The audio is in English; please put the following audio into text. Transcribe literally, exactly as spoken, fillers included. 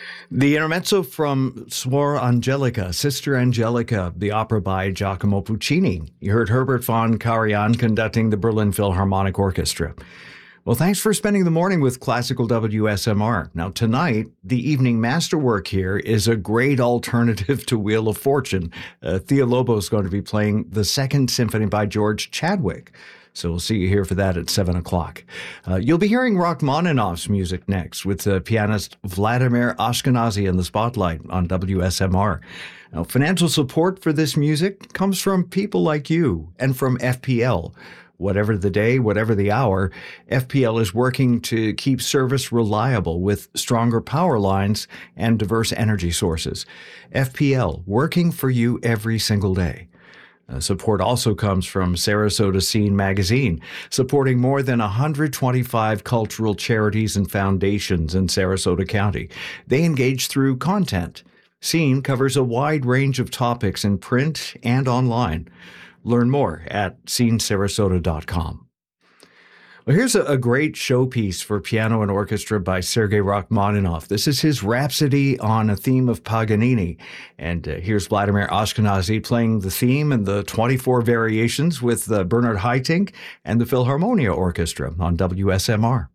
The intermezzo from Suor Angelica, Sister Angelica, the opera by Giacomo Puccini. You heard Herbert von Karajan conducting the Berlin Philharmonic Orchestra. Well, thanks for spending the morning with Classical W S M R. Now, tonight, the evening masterwork here is a great alternative to Wheel of Fortune. Uh, Thea Lobo is going to be playing the Second Symphony by George Chadwick. So we'll see you here for that at seven o'clock. Uh, you'll be hearing Rachmaninoff's music next with uh, pianist Vladimir Ashkenazy in the spotlight on W S M R. Now, financial support for this music comes from people like you and from F P L. Whatever the day, whatever the hour, F P L is working to keep service reliable with stronger power lines and diverse energy sources. F P L, working for you every single day. Uh, support also comes from Sarasota Scene Magazine, supporting more than one hundred twenty-five cultural charities and foundations in Sarasota County. They engage through content. Scene covers a wide range of topics in print and online. Learn more at scene sarasota dot com. Well, here's a, a great showpiece for piano and orchestra by Sergei Rachmaninoff. This is his Rhapsody on a theme of Paganini. And uh, here's Vladimir Ashkenazy playing the theme and the twenty-four variations with uh, Bernard Haitink and the Philharmonia Orchestra on W S M R.